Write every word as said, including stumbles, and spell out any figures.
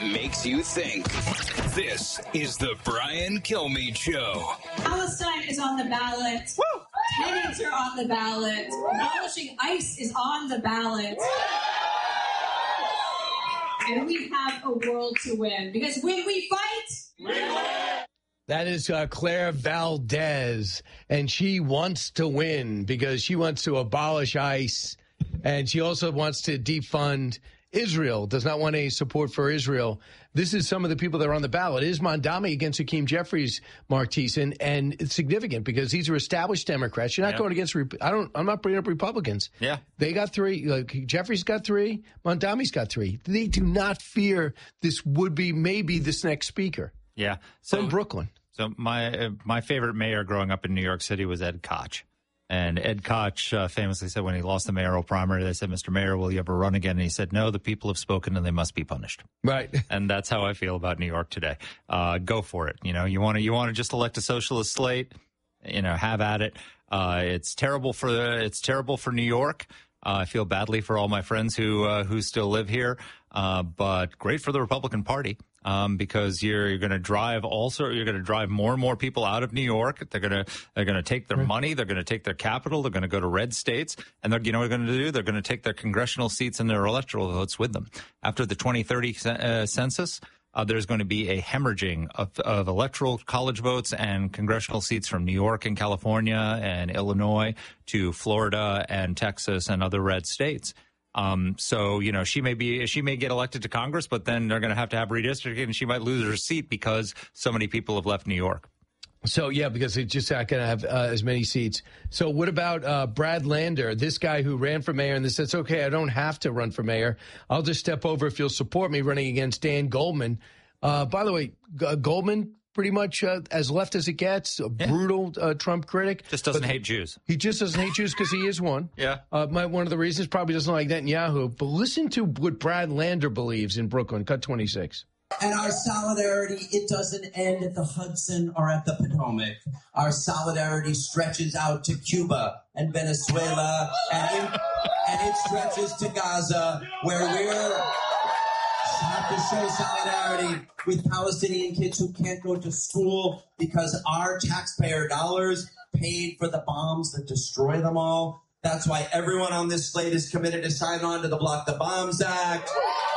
makes you think. This is the Brian Kilmeade Show. Palestine is on the ballot. Woo! Tenants are on the ballot. Abolishing ICE is on the ballot. And we have a world to win. Because when we fight, we win. That is uh, Claire Valdez, and she wants to win because she wants to abolish ICE, and she also wants to defund Israel, does not want any support for Israel. This is some of the people that are on the ballot. It is Mondami against Hakeem Jeffries, Martise, and, and it's significant because these are established Democrats. You're not yep. going against, I don't, I'm not bringing up Republicans. Yeah. They got three. Like, Jeffries got three. Mondami's got three. They do not fear this would be maybe this next speaker. Yeah. So, from Brooklyn. So my uh, my favorite mayor growing up in New York City was Ed Koch. And Ed Koch uh, famously said when he lost the mayoral primary, they said, Mister Mayor, will you ever run again? And he said, no, the people have spoken and they must be punished. Right. And that's how I feel about New York today. Uh, go for it. You know, you want to you want to just elect a socialist slate, you know, have at it. Uh, it's terrible for the, it's terrible for New York. Uh, I feel badly for all my friends who uh, who still live here, uh, but great for the Republican Party. Um, because you're, you're going to drive also, you're going to drive more and more people out of New York. They're going to, they're going to take their money. They're going to take their capital. They're going to go to red states. And they're, you know what they're going to do? They're going to take their congressional seats and their electoral votes with them. After the twenty thirty uh, census, uh, there's going to be a hemorrhaging of, of electoral college votes and congressional seats from New York and California and Illinois to Florida and Texas and other red states. Um, so, you know, she may be, she may get elected to Congress, but then they're going to have to have redistricting and she might lose her seat because so many people have left New York. So, yeah, because it's just not going to have uh, as many seats. So what about uh, Brad Lander, this guy who ran for mayor and this says, okay, I don't have to run for mayor. I'll just step over if you'll support me running against Dan Goldman. Uh, by the way, G- Goldman, pretty much uh, as left as it gets, a yeah. brutal uh, Trump critic. Just doesn't hate Jews. He just doesn't hate Jews because he is one. Yeah. Uh, my, one of the reasons probably doesn't like Netanyahu. But listen to what Brad Lander believes in Brooklyn. Cut twenty-six. And our solidarity, it doesn't end at the Hudson or at the Potomac. Our solidarity stretches out to Cuba and Venezuela, and, in, and it stretches to Gaza, where we're have to show solidarity with Palestinian kids who can't go to school because our taxpayer dollars paid for the bombs that destroy them all. That's why everyone on this slate is committed to sign on to the Block the Bombs Act.